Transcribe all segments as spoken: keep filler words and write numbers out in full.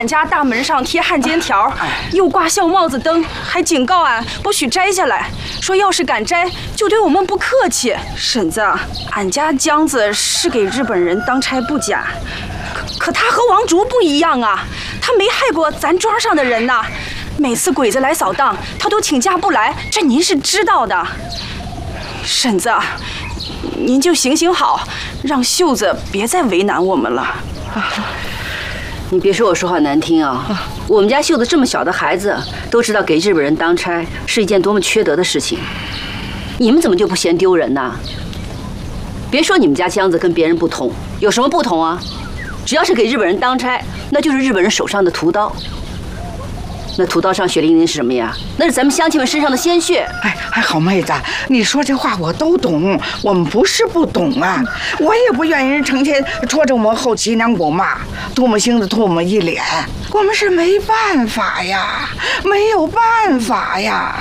俺家大门上贴汉奸条，又挂孝帽子灯，还警告俺不许摘下来，说要是敢摘，就对我们不客气。婶子，俺家江子是给日本人当差不假，可可他和王竹不一样啊，他没害过咱庄上的人呐。每次鬼子来扫荡，他都请假不来，这您是知道的。婶子，您就行行好，让秀子别再为难我们了。啊你别说我说话难听啊！我们家秀子这么小的孩子都知道给日本人当差是一件多么缺德的事情，你们怎么就不嫌丢人呢？别说你们家江子跟别人不同，有什么不同啊？只要是给日本人当差，那就是日本人手上的屠刀。那屠刀上血淋淋是什么呀？那是咱们乡亲们身上的鲜血。 哎哎，好妹子，你说这话我都懂，我们不是不懂啊，我也不愿意人成天戳着我们后脊梁骨骂，唾沫星子吐我们一脸，我们是没办法呀，没有办法呀。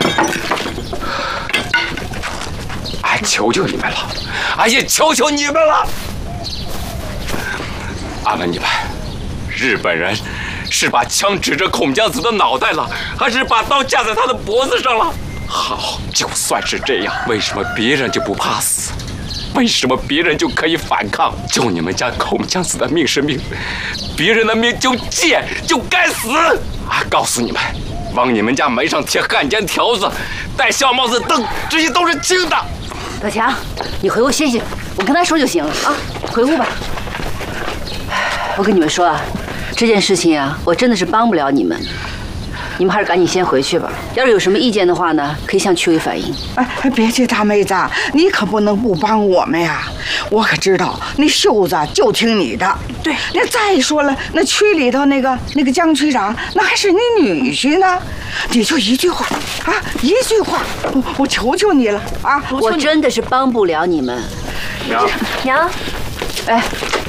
哎，求求你们了，哎呀，求求你们了！俺问你们，日本人 是把枪指着孔江子的脑袋了，还是把刀架在他的脖子上了？好，就算是这样，为什么别人就不怕死？为什么别人就可以反抗？就你们家孔江子的命是命，别人的命就贱，就该死！啊，告诉你们，往你们家门上贴汉奸条子，戴孝帽子灯，这些都是轻的。 老强，你回屋歇歇，我跟他说就行了啊，回屋吧。我跟你们说啊。 这件事情啊，我真的是帮不了你们，你们还是赶紧先回去吧。要是有什么意见的话呢，可以向区委反映。 哎，别介，大妹子，你可不能不帮我们呀！我可知道那秀子就听你的。对，那再说了，那区里头那个那个江区长，那还是你女婿呢。你就一句话啊，一句话，我我求求你了啊！ 我真的是帮不了你们。 娘， 娘，哎，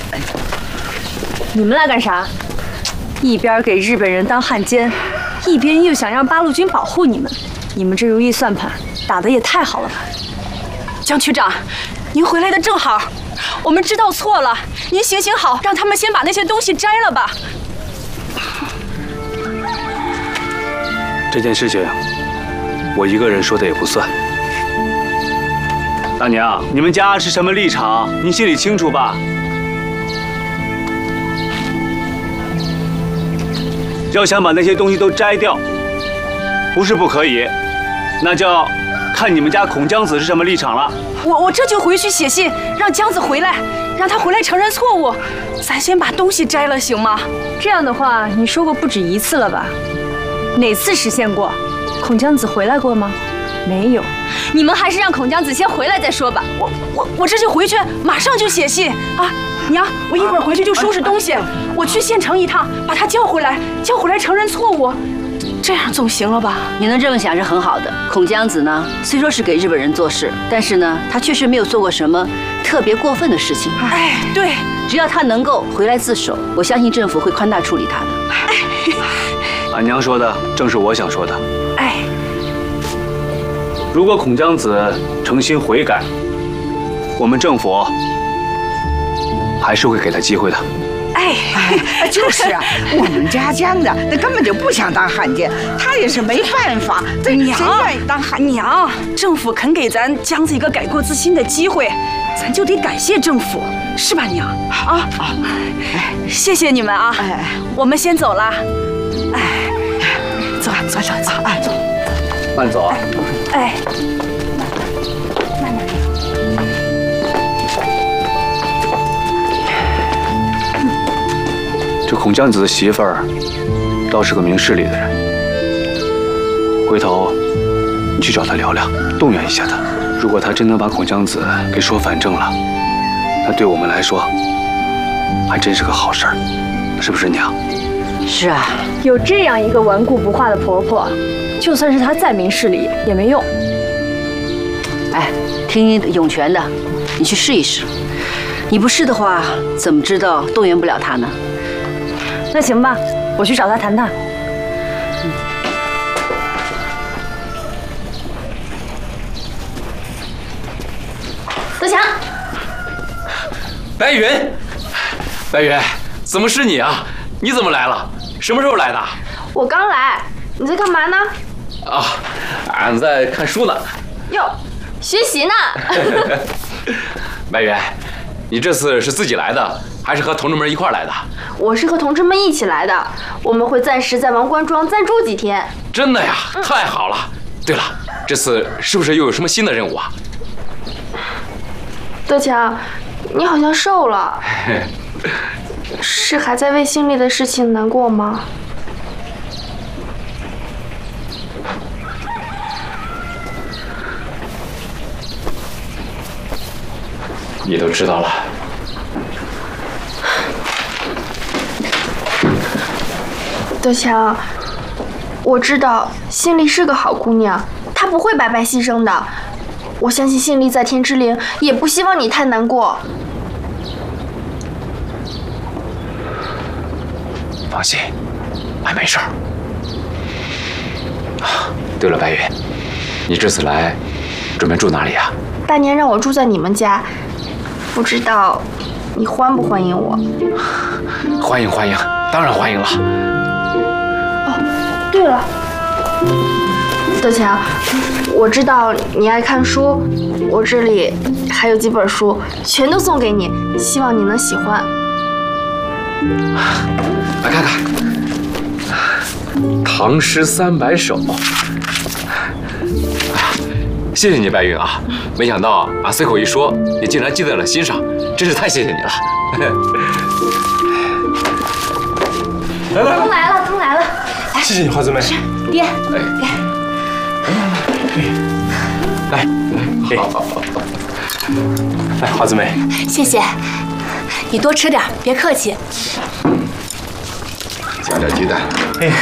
你们来干啥？ 一边给日本人当汉奸，一边又想让八路军保护你们，你们这如意算盘打得也太好了吧！ 江区长，您回来的正好，我们知道错了，您行行好，让他们先把那些东西摘了吧。 这件事情，我一个人说的也不算。大娘，你们家是什么立场，您心里清楚吧？ 要想把那些东西都摘掉，不是不可以，那就要看你们家孔江子是什么立场了。 我我这就回去写信，让江子回来，让他回来承认错误。咱先把东西摘了，行吗？ 这样的话，你说过不止一次了吧？哪次实现过？孔江子回来过吗？没有。你们还是让孔江子先回来再说吧。 我我我这就回去，马上就写信啊！ 娘，我一会儿回去就收拾东西，我去县城一趟，把他叫回来，叫回来承认错误，这样总行了吧？ 你能这么想是很好的。孔江子呢，虽说是给日本人做事，但是呢，他确实没有做过什么特别过分的事情。 哎，对， 只要他能够回来自首，我相信政府会宽大处理他的。 哎，俺娘说的正是我想说的。 哎， 如果孔江子诚心悔改，我们政府 还是会给他机会的。 哎哎，就是啊，我们家江的那根本就不想当汉奸，他也是没办法。这娘， 谁愿意当汉娘？政府肯给咱江子一个改过自新的机会，咱就得感谢政府，是吧，娘？啊啊！哎，谢谢你们啊！哎，我们先走了。哎，走走走走，哎，走， 慢走啊！ 哎。 这孔江子的媳妇儿倒是个明事理的人，回头你去找她聊聊，动员一下她。如果她真能把孔江子给说反正了，那对我们来说还真是个好事儿，是不是娘？ 是啊， 有这样一个顽固不化的婆婆，就算是她再明事理也没用。 哎，听涌泉的，你去试一试。你不试的话，怎么知道动员不了她呢？ 那行吧，我去找他谈谈。嗯、 德强， 白云，白云，怎么是你啊？你怎么来了？ 什么时候来的？ 我刚来，你在干嘛呢？ 啊，俺在看书呢。 哟，学习呢。 白云，你这次是自己来的，还是和同志们一块来的？ 我是和同志们一起来的，我们会暂时在王官庄暂住几天。 真的呀，太好了。对了，这次是不是又有什么新的任务啊？ 德强，你好像瘦了，是还在为心里的事情难过吗？ 你都知道了。 德强，我知道心里是个好姑娘，她不会白白牺牲的。我相信心里在天之灵也不希望你太难过。 放心，俺没事儿。啊，对了，白云，你这次来准备住哪里呀？ 大年让我住在你们家，不知道你欢不欢迎我？ 欢迎欢迎，当然欢迎了。 哦，对了，德强，我知道你爱看书，我这里还有几本书，全都送给你，希望你能喜欢。 来看看，《唐诗三百首》。谢谢你，白云啊！没想到俺随口一说，你竟然记在了心上，真是太谢谢你了。 来来， 灯来了，灯来了！ 来，谢谢你，花姊妹。 爹， 来，来，好好好。来，花姊妹， 谢谢，你多吃点，别客气。 加点鸡蛋。 哎，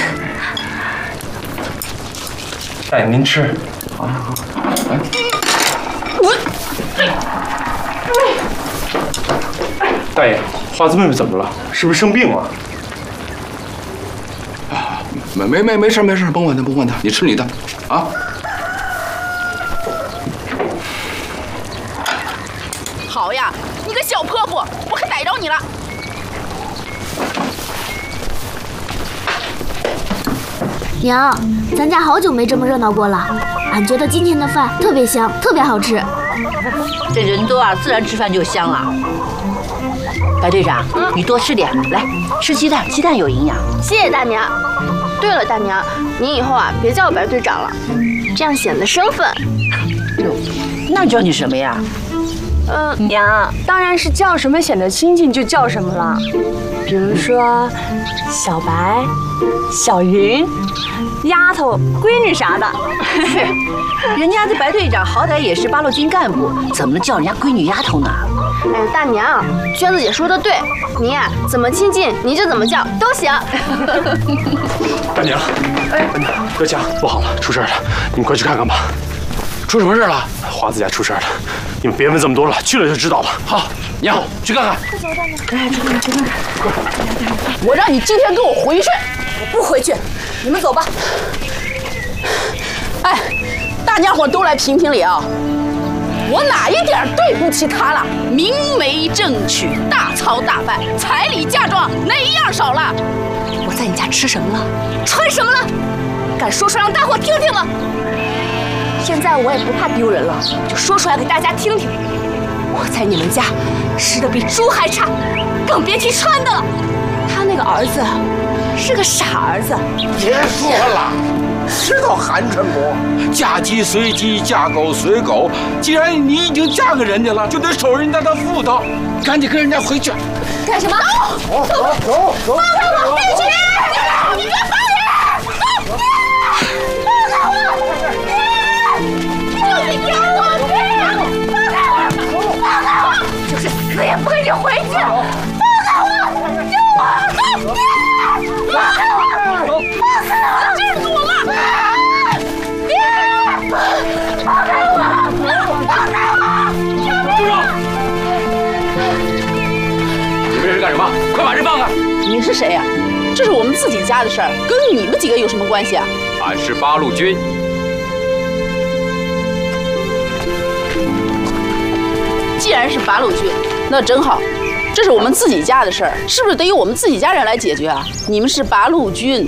哎，您吃。啊，大爷，花子妹妹怎么了？是不是生病了？ 啊，没没没没事没事，甭管她甭管她，你吃你的，啊。 好呀，你个小泼妇，我可逮着你了！ 娘，咱家好久没这么热闹过了。俺觉得今天的饭特别香，特别好吃。 这人多啊，自然吃饭就香了。白队长，嗯、你多吃点，来吃鸡蛋，鸡蛋有营养。 谢谢大娘。对了，大娘，您以后啊别叫我白队长了，这样显得生分。 哟，那叫你什么呀？ 嗯、呃， 娘， 当然是叫什么显得亲近就叫什么了。比如说，小白、小云、丫头、闺女啥的。 人家这白队长好歹也是八路军干部，怎么能叫人家闺女丫头呢？ 哎，大娘，娟子姐说的对，您呀、啊、怎么亲近您就怎么叫都行。 大娘，哎，德强，不好了，出事了，你们快去看看吧。 出什么事了？ 华子家出事了，你们别问这么多了，去了就知道了。 好，娘，去看看。 快走，大娘。 来，出来，出来。 我让你今天跟我回去，我不回去，你们走吧。哎，大家伙都来评评理啊！我哪一点对不起他了？明媒正娶，大操大办，彩礼嫁妆哪一样少了？ 我在你家吃什么了？ 穿什么了？敢说出来让大伙听听吗？ 现在我也不怕丢人了，就说出来给大家听听。我在你们家吃的比猪还差，更别提穿的了。他那个儿子是个傻儿子。 别说了，知道寒碜不？嫁鸡随鸡，嫁狗随狗。既然你已经嫁给人家了，就得守人家的妇道，赶紧跟人家回去。 干什么？ 走走走走！ 放开我！别去！你别放人！放开我！就是你让我去！放开我！放开我！就是死也不给你回去！放开我！救我！放开我！放开我！镇住了！别！放开我！放开我！ 住手！你们这是干什么？快把人放开！ 你是谁呀？这是我们自己家的事儿，跟你们几个有什么关系啊？ 俺是八路军。 既然是八路军，那真好。 这是我们自己家的事儿，是不是得由我们自己家人来解决啊？你们是八路军，